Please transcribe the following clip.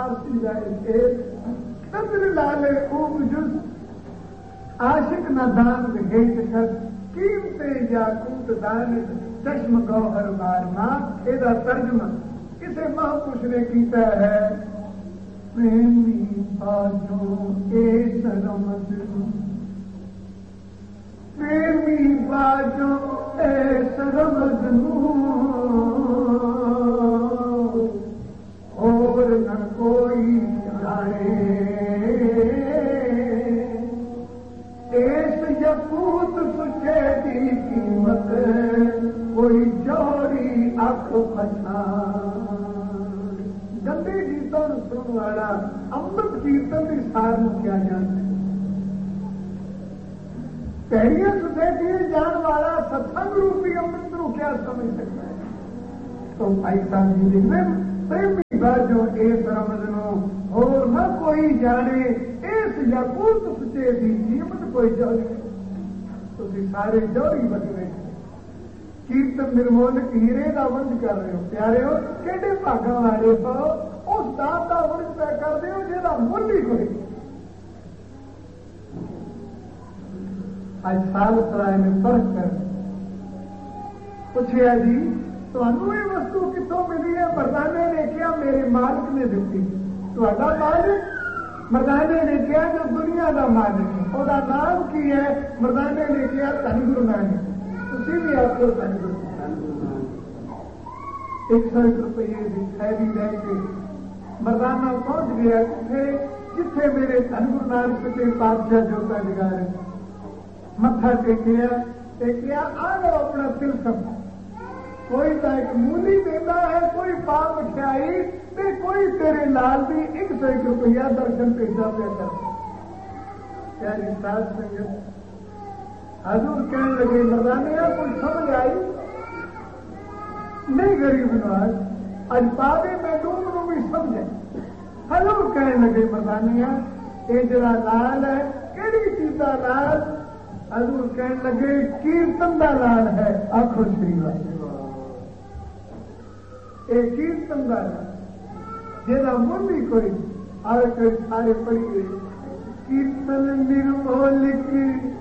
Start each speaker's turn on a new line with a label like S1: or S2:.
S1: फारसी जाए कदर लाले खूब जुज आशिक न दान भेट कर कीमते याकूत दान चश्म गौहर बार मां एदा तर्जमा इसे महापुरुष ने कीता है प्रेमी बाजो ए सरमद प्रेमी बाजो ए सरमद और न कोई जाने एस यकूत सुचे की कीमत कोई जोड़ी अख पछाण गंदे गीतों सुन वाला अमृत कीर्तन की सार क्या जानते पहलिया सोसाइटी जान वाला सत्संग रूपी अमृत को क्या समझ सकता है। तो भाई साहब जी लिखने प्रेमी बाजो इस रमजनो और न कोई जाने इस यकूत सुचे की कीमत कोई जोड़ी तो सारे जोड़ी बन गए कीर्तन निर्मोलक हीरे का वंश कर रहे हो प्यारे हो केडे भागा वाले हो उस दान का वंश तय कर दे जिहदा मुल ही कोई आज साल सराय में परख कर पूछा जी तुहानू ये वस्तु कितों मिली है मरदाने ने क्या मेरे मालिक ने दी तुहाडा मालिक मरदाने ने क्या जो दुनिया का मालिक है उसका नाम की है मरदाने ने क्या धन गुरु नानक तुसी भी आपको धन गुरु 101 रुपये की थैली लेके मरदाना पहुंच गया जिथे मेरे धन गुरु नानक के पातशाह जोता जगा रहे मत्था टेकिया आ लो अपना तिलकम कोई तो एक मूली देता है कोई पाप मिठाई ते कोई तेरे लाल भी 101 रुपया दर्शन भेजा पे कर प्यारी साध संगत हजूर कहने लगे मरदाने कोई समझ आई नहीं गरीब नवाज अज पावे मैं डूब भी समझे हजूर कहने लगे मरदानिया ये जरा लाल है केड़ी चीज का लाल हजूर कहने लगे कीर्तन का लाल है आखो श्री ये कीर्तन का लाल जेदा मुल ही कोई आए कोई सारे पढ़िए कीर्तन निर्मोलिक